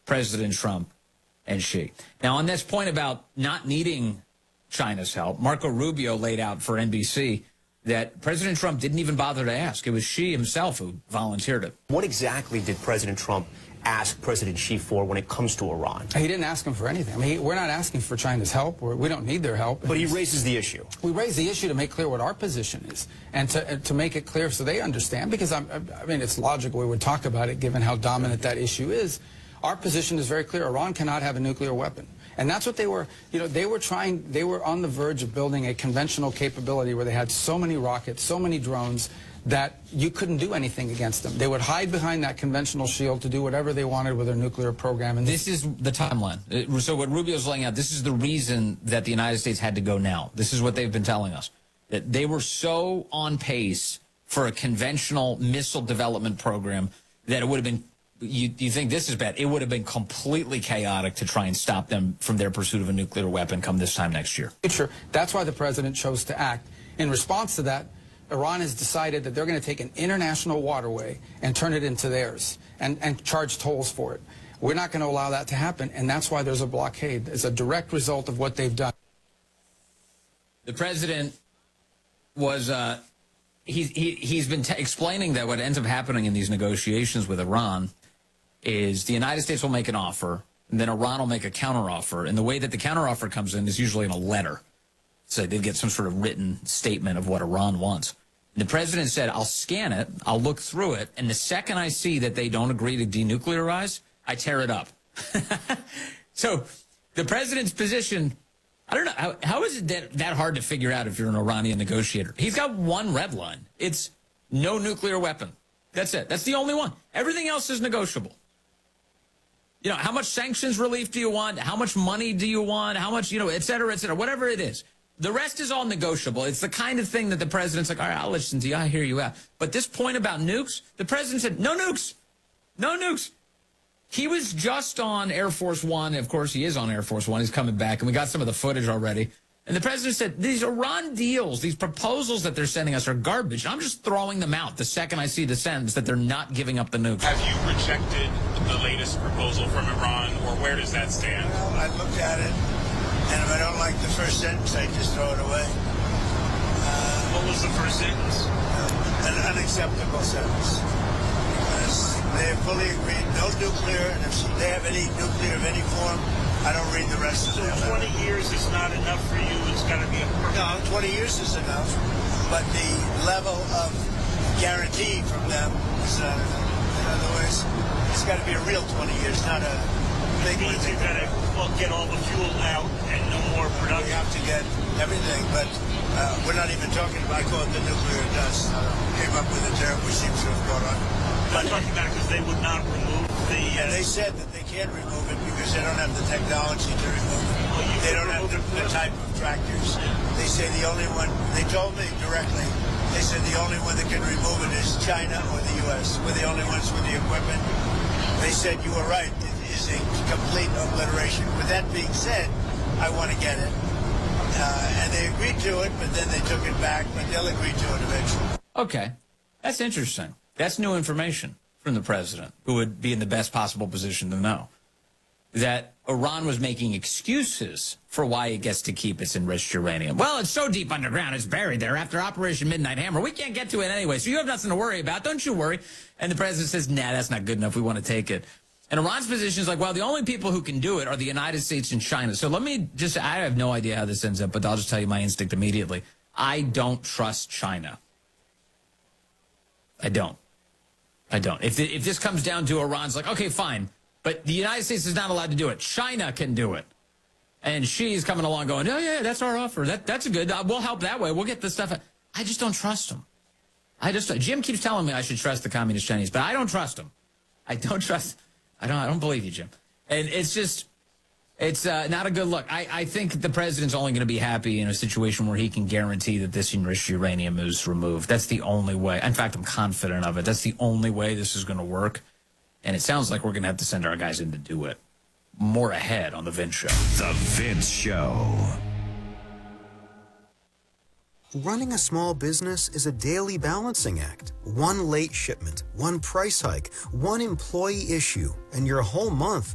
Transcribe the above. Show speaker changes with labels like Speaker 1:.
Speaker 1: President Trump and Xi. Now, on this point about not needing China's help, Marco Rubio laid out for NBC that President Trump didn't even bother to ask. It was Xi himself who volunteered it.
Speaker 2: What exactly did President Trump ask President Xi for when it comes to Iran?
Speaker 3: He didn't ask him for anything. I mean, we're not asking for China's help. We don't need their help.
Speaker 2: But he raises the issue.
Speaker 3: We raise the issue to make clear what our position is and to make it clear so they understand, because I mean, it's logical we would talk about it given how dominant that issue is. Our position is very clear. Iran cannot have a nuclear weapon. And that's what they were, you know, they were on the verge of building a conventional capability where they had so many rockets, so many drones, that you couldn't do anything against them. They would hide behind that conventional shield to do whatever they wanted with their nuclear program. And
Speaker 1: this is the timeline. So what Rubio's laying out, this is the reason that the United States had to go now. This is what they've been telling us, that they were so on pace for a conventional missile development program that it would have been, you think this is bad, it would have been completely chaotic to try and stop them from their pursuit of a nuclear weapon come this time next year.
Speaker 3: Sure. That's why the president chose to act. In response to that, Iran has decided that they're going to take an international waterway and turn it into theirs and charge tolls for it. We're not going to allow that to happen, and that's why there's a blockade. It's a direct result of what they've done.
Speaker 1: The president was, he's been explaining that what ends up happening in these negotiations with Iran is the United States will make an offer, and then Iran will make a counteroffer, and the way that the counteroffer comes in is usually in a letter. So they get some sort of written statement of what Iran wants. And the president said, I'll scan it, I'll look through it, and the second I see that they don't agree to denuclearize, I tear it up. So the president's position, I don't know, how is it that hard to figure out if you're an Iranian negotiator? He's got one red line. It's no nuclear weapon. That's it. That's the only one. Everything else is negotiable. You know, how much sanctions relief do you want? How much money do you want? How much, you know, et cetera, whatever it is. The rest is all negotiable. It's the kind of thing that the president's like, all right, I'll listen to you. I hear you out. But this point about nukes, the president said, no nukes. No nukes. He was just on Air Force One. Of course, he is on Air Force One. He's coming back, and we got some of the footage already. And the president said, these Iran deals, these proposals that they're sending us are garbage. I'm just throwing them out the second I see the sentence that they're not giving up the nukes.
Speaker 4: Have you rejected the latest proposal from Iran, or where does that stand?
Speaker 5: Well, I looked at it. And if I don't like the first sentence, I just throw it away.
Speaker 4: What was the first sentence?
Speaker 5: An unacceptable sentence. Because they have fully agreed, no nuclear, and if they have any nuclear of any form, I don't read the rest of
Speaker 4: it. So 20 years is not enough for you? It's got to be a perfect...
Speaker 5: No, 20 years is enough. But the level of guarantee from them is, in other words, it's got to be a real 20 years, not a...
Speaker 4: It means you've got to get all the fuel out and no more production.
Speaker 5: We have to get everything, but we're not even talking about, I call it the nuclear dust. Came up with a term we seem to have brought on.
Speaker 4: I'm talking about because they would not remove the...
Speaker 5: And they said that they can't remove it because they don't have the technology to remove it.
Speaker 4: Well,
Speaker 5: they don't have the type of tractors. They say the only one, they told me directly, they said the only one that can remove it is China or the U.S. We're the only ones with the equipment. They said you were right. Is a complete obliteration. With that being said, I want to get it. And they agreed to it, but then they took it back, but they'll agree to it eventually.
Speaker 1: Okay. That's interesting. That's new information from the president, who would be in the best possible position to know. That Iran was making excuses for why it gets to keep its enriched uranium. Well, it's so deep underground, it's buried there after Operation Midnight Hammer. We can't get to it anyway, so you have nothing to worry about. Don't you worry. And the president says, nah, that's not good enough. We want to take it. And Iran's position is like, well, the only people who can do it are the United States and China. So let me just, I have no idea how this ends up, but I'll just tell you my instinct immediately. I don't trust China. I don't. If this comes down to Iran's like, okay, fine, but the United States is not allowed to do it. China can do it. And she's coming along going, oh, yeah, that's our offer. That's a good, we'll help that way. We'll get this stuff. I just don't trust them. Jim keeps telling me I should trust the communist Chinese, but I don't trust them. I don't believe you, Jim. And it's just, it's not a good look. I think the president's only going to be happy in a situation where he can guarantee that this enriched uranium is removed. That's the only way. In fact, I'm confident of it. That's the only way this is going to work. And it sounds like we're going to have to send our guys in to do it. More ahead on The Vince Show.
Speaker 6: The Vince Show.
Speaker 7: Running a small business is a daily balancing act. One late shipment, one price hike, one employee issue, and your whole month